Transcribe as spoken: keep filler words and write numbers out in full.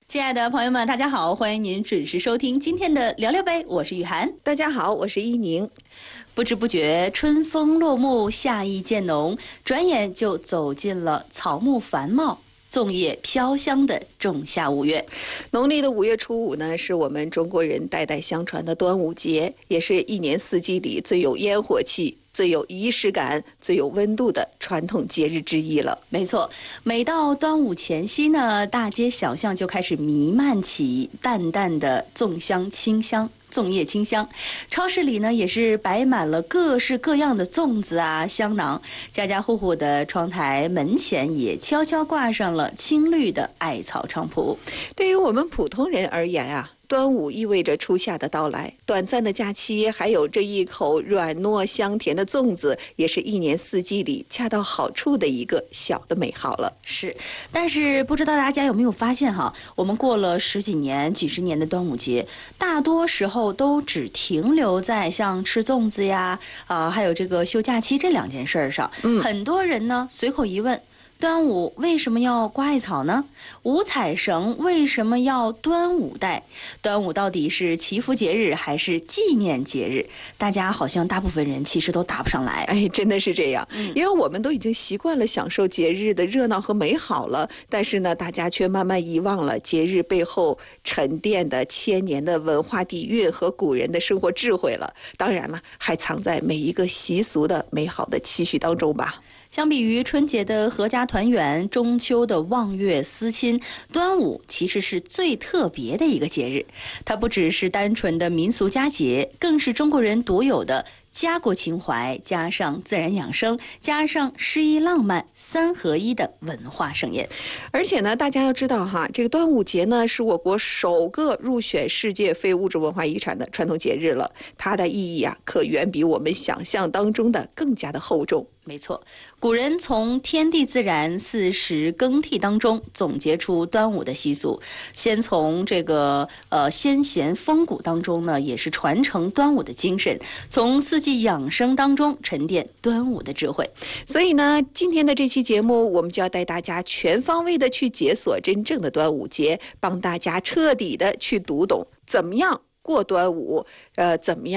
亲爱的朋友们，大家好，欢迎您准时收听今天的聊聊呗，我是雨涵。 大家好，我是依宁。 不知不觉，春风落幕，夏意渐浓，转眼就走进了草木繁茂、粽叶飘香的仲夏五月。 农历的五月初五呢，是我们中国人代代相传的端午节，也是一年四季里最有烟火气、最有仪式感、最有温度的传统节日之一了。 没错，每到端午前夕呢，大街小巷就开始弥漫起淡淡的粽香清香。粽叶清香，超市里呢也是摆满了各式各样的粽子啊、香囊，家家户户的窗台门前也悄悄挂上了青绿的艾草菖蒲。 对于我们普通人而言啊，端午意味着初夏的到来，短暂的假期，还有这一口软糯香甜的粽子，也是一年四季里恰到好处的一个小的美好了。 是，但是不知道大家有没有发现哈，我们过了十几年、几十年的端午节，大多时候都只停留在像吃粽子呀，啊、呃，还有这个休假期这两件事儿上。嗯，很多人呢随口一问。端午为什么要挂艾草呢？五彩绳为什么要端午带？端午到底是祈福节日还是纪念节日？大家好像大部分人其实都答不上来。 哎，真的是这样，嗯、因为我们都已经习惯了享受节日的热闹和美好了，但是呢，大家却慢慢遗忘了节日背后沉淀的千年的文化底蕴和古人的生活智慧了。当然了，还藏在每一个习俗的美好的期许当中吧。 相比于春节的阖家团圆，中秋的望月思亲，端午其实是最特别的一个节日。它不只是单纯的民俗佳节，更是中国人独有的家国情怀，加上自然养生，加上诗意浪漫，三合一的文化盛宴。 而且呢，大家要知道哈，这个端午节呢是我国首个入选世界非物质文化遗产的传统节日了，它的意义啊，可远比我们想象当中的更加的厚重。 没错，古人从天地自然、四时更替当中总结出端午的习俗，先从这个呃先贤风骨当中呢，也是传承端午的精神，从四季养生当中沉淀端午的智慧。 所以呢，今天的这期节目，我们就要带大家全方位的去解锁真正的端午节，帮大家彻底的去读懂怎么样过端午，呃，怎么样